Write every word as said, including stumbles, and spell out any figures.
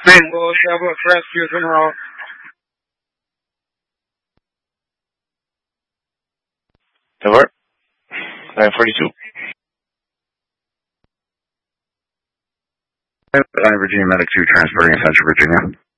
Rainbow, Chevrolet Rescue, General. Over. nine forty-two. Virginia Medic two, transporting Central Virginia.